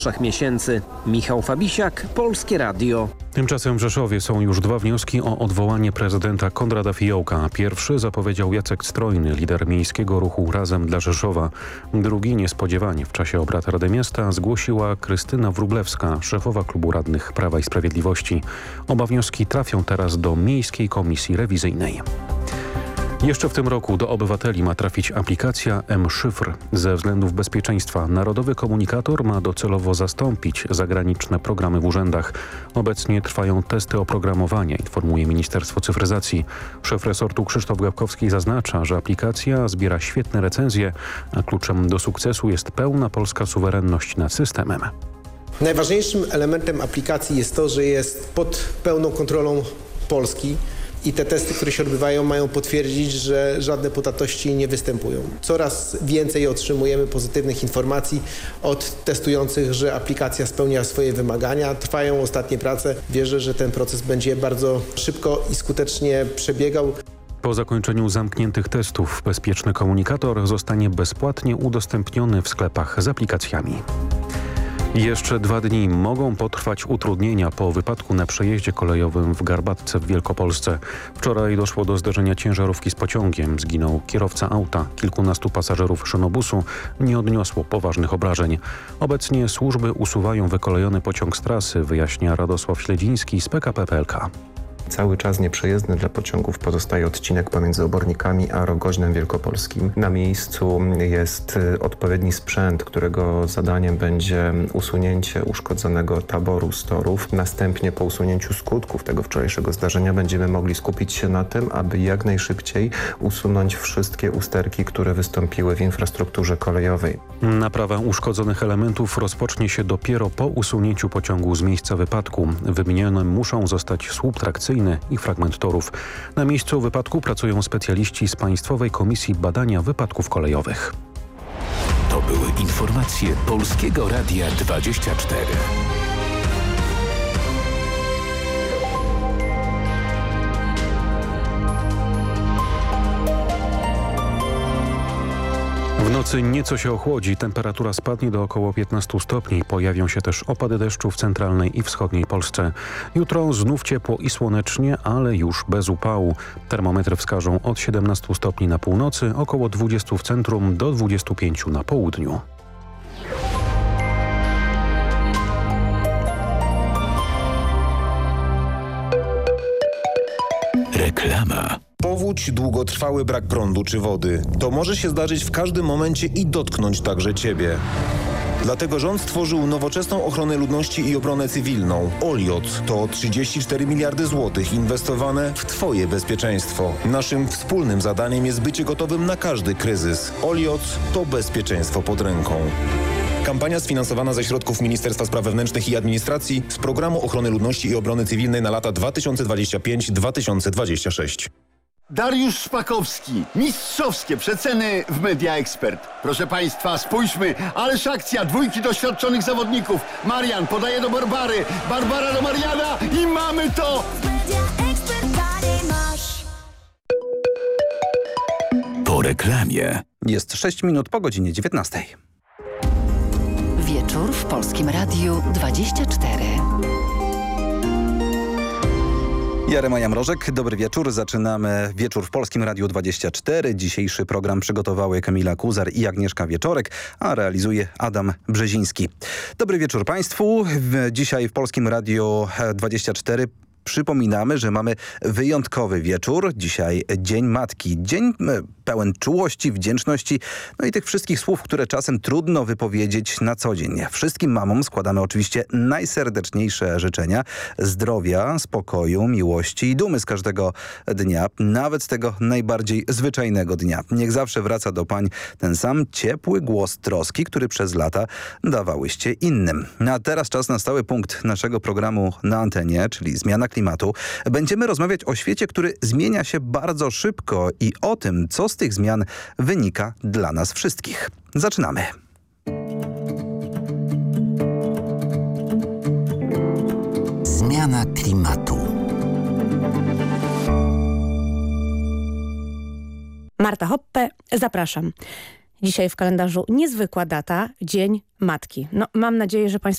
3 miesięcy. Michał Fabisiak, Polskie Radio. Tymczasem w Rzeszowie są już 2 wnioski o odwołanie prezydenta Konrada Fiołka. Pierwszy zapowiedział Jacek Strojny, lider miejskiego ruchu Razem dla Rzeszowa. Drugi niespodziewanie w czasie obrad Rady Miasta zgłosiła Krystyna Wróblewska, szefowa klubu radnych Prawa i Sprawiedliwości. Oba wnioski trafią teraz do Miejskiej Komisji Rewizyjnej. Jeszcze w tym roku do obywateli ma trafić aplikacja M-Szyfr. Ze względów bezpieczeństwa Narodowy Komunikator ma docelowo zastąpić zagraniczne programy w urzędach. Obecnie trwają testy oprogramowania, informuje Ministerstwo Cyfryzacji. Szef resortu Krzysztof Gawkowski zaznacza, że aplikacja zbiera świetne recenzje, a kluczem do sukcesu jest pełna polska suwerenność nad systemem. Najważniejszym elementem aplikacji jest to, że jest pod pełną kontrolą Polski. I te testy, które się odbywają, mają potwierdzić, że żadne podatości nie występują. Coraz więcej otrzymujemy pozytywnych informacji od testujących, że aplikacja spełnia swoje wymagania. Trwają ostatnie prace. Wierzę, że ten proces będzie bardzo szybko i skutecznie przebiegał. Po zakończeniu zamkniętych testów bezpieczny komunikator zostanie bezpłatnie udostępniony w sklepach z aplikacjami. Jeszcze 2 dni mogą potrwać utrudnienia po wypadku na przejeździe kolejowym w Garbatce w Wielkopolsce. Wczoraj doszło do zderzenia ciężarówki z pociągiem. Zginął kierowca auta. Kilkunastu pasażerów szynobusu nie odniosło poważnych obrażeń. Obecnie służby usuwają wykolejony pociąg z trasy, wyjaśnia Radosław Śledziński z PKP PLK. Cały czas nieprzejezdny dla pociągów pozostaje odcinek pomiędzy Obornikami a Rogoźnem Wielkopolskim. Na miejscu jest odpowiedni sprzęt, którego zadaniem będzie usunięcie uszkodzonego taboru z torów. Następnie po usunięciu skutków tego wczorajszego zdarzenia będziemy mogli skupić się na tym, aby jak najszybciej usunąć wszystkie usterki, które wystąpiły w infrastrukturze kolejowej. Naprawa uszkodzonych elementów rozpocznie się dopiero po usunięciu pociągu z miejsca wypadku. Wymienione muszą zostać słup trakcyjny i fragment torów. Na miejscu wypadku pracują specjaliści z Państwowej Komisji Badania Wypadków Kolejowych. To były informacje Polskiego Radia 24. W nocy nieco się ochłodzi, temperatura spadnie do około 15 stopni. Pojawią się też opady deszczu w centralnej i wschodniej Polsce. Jutro znów ciepło i słonecznie, ale już bez upału. Termometry wskażą od 17 stopni na północy, około 20 w centrum do 25 na południu. Reklama. Powódź, długotrwały brak prądu czy wody. To może się zdarzyć w każdym momencie i dotknąć także Ciebie. Dlatego rząd stworzył nowoczesną ochronę ludności i obronę cywilną. OLIOT to 34 miliardy złotych inwestowane w Twoje bezpieczeństwo. Naszym wspólnym zadaniem jest bycie gotowym na każdy kryzys. OLIOT to bezpieczeństwo pod ręką. Kampania sfinansowana ze środków Ministerstwa Spraw Wewnętrznych i Administracji z Programu Ochrony Ludności i Obrony Cywilnej na lata 2025-2026. Dariusz Szpakowski. Mistrzowskie przeceny w Media Expert. Proszę Państwa, spójrzmy. Ależ akcja, 2 doświadczonych zawodników. Marian podaje do Barbary. Barbara do Mariana i mamy to! Po reklamie. Jest 6 minut po godzinie 19. Wieczór w Polskim Radiu 24. Jarema Mrożek, dobry wieczór. Zaczynamy wieczór w Polskim Radiu 24. Dzisiejszy program przygotowały Kamila Kuzar i Agnieszka Wieczorek, a realizuje Adam Brzeziński. Dobry wieczór Państwu. Dzisiaj w Polskim Radiu 24 przypominamy, że mamy wyjątkowy wieczór. Dzisiaj Dzień Matki. Dzień pełen czułości, wdzięczności, no i tych wszystkich słów, które czasem trudno wypowiedzieć na co dzień. Wszystkim mamom składamy oczywiście najserdeczniejsze życzenia zdrowia, spokoju, miłości i dumy z każdego dnia, nawet z tego najbardziej zwyczajnego dnia. Niech zawsze wraca do pań ten sam ciepły głos troski, który przez lata dawałyście innym. A teraz czas na stały punkt naszego programu na antenie, czyli zmiana klimatu. Będziemy rozmawiać o świecie, który zmienia się bardzo szybko i o tym, co z tych zmian wynika dla nas wszystkich. Zaczynamy. Zmiana klimatu. Marta Hoppe, zapraszam. Dzisiaj w kalendarzu niezwykła data, Dzień Matki. No, mam nadzieję, że Państwo